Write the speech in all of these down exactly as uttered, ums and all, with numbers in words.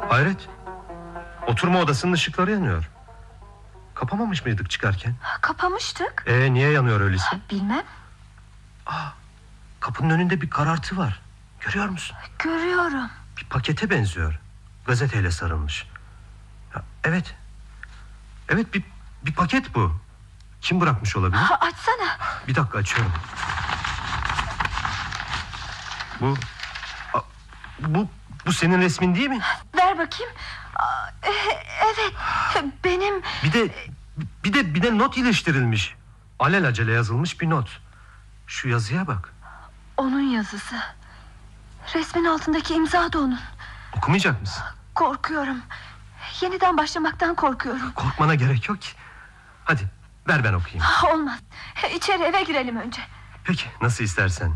Hayret. Oturma odasının ışıkları yanıyor. Kapamamış mıydık çıkarken? Kapamıştık. Ee, niye yanıyor öyleyse? Bilmem. Aa, kapının önünde bir karartı var. Görüyor musun? Görüyorum. Bir pakete benziyor. Gazeteyle sarılmış. Ya, evet. Evet, bir, bir paket bu. Kim bırakmış olabilir? Ha, açsana. Bir dakika, açıyorum. Bu Bu bu senin resmin değil mi? Ver bakayım. Aa, e- evet. Benim. Bir de bir de bir de not iliştirilmiş. Alelacele yazılmış bir not. Şu yazıya bak. Onun yazısı. Resmin altındaki imza da onun. Okumayacak mısın? Korkuyorum. Yeniden başlamaktan korkuyorum. Korkmana gerek yok ki. Hadi ver, ben okuyayım. Ha, olmaz. İçeri, eve girelim önce. Peki, nasıl istersen.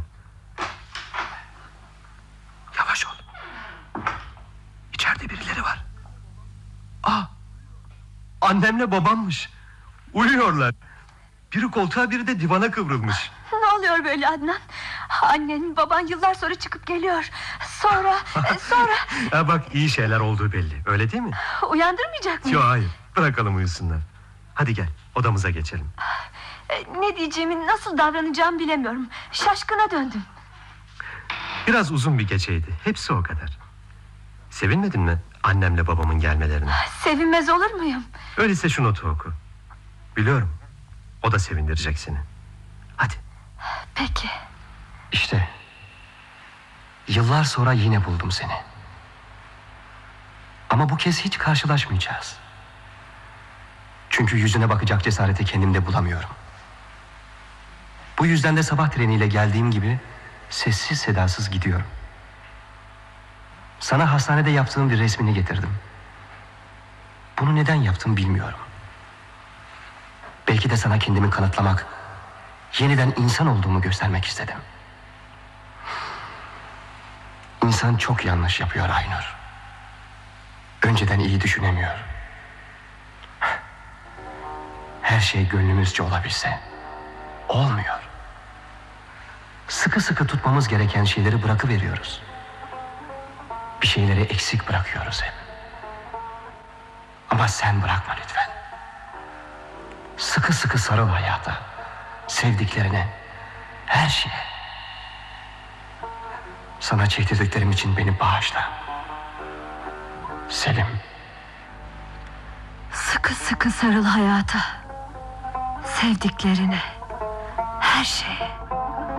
Yavaş ol. İçeride birileri var. Aa, annemle babammış. Uyuyorlar. Biri koltuğa, biri de divana kıvrılmış. Ne oluyor böyle Adnan? Annen, baban yıllar sonra çıkıp geliyor. Sonra, sonra... Ya bak, iyi şeyler olduğu belli, öyle değil mi? Uyandırmayacak mıyım? Yok, hayır, bırakalım uyusunlar. Hadi gel, odamıza geçelim. Ne diyeceğimi, nasıl davranacağımı bilemiyorum. Şaşkına döndüm. Biraz uzun bir geceydi, hepsi o kadar. Sevinmedin mi annemle babamın gelmelerine? Sevinmez olur muyum? Öyleyse şu notu oku. Biliyorum, o da sevindirecek seni. Hadi. Peki. İşte yıllar sonra yine buldum seni. Ama bu kez hiç karşılaşmayacağız. Çünkü yüzüne bakacak cesareti kendimde bulamıyorum. Bu yüzden de sabah treniyle geldiğim gibi sessiz sedasız gidiyorum. Sana hastanede yaptığım bir resmini getirdim. Bunu neden yaptım bilmiyorum. Belki de sana kendimi kanıtlamak, yeniden insan olduğumu göstermek istedim. İnsan çok yanlış yapıyor Aynur. Önceden iyi düşünemiyor. Her şey gönlümüzce olabilse olmuyor. Sıkı sıkı tutmamız gereken şeyleri bırakıveriyoruz. Bir şeyleri eksik bırakıyoruz hep. Ama sen bırakma lütfen. Sıkı sıkı sarıl hayata, sevdiklerine, her şeye. Sana çektirdiklerim için beni bağışla. Selim. Sıkı sıkı sarıl hayata, sevdiklerine, her şeye.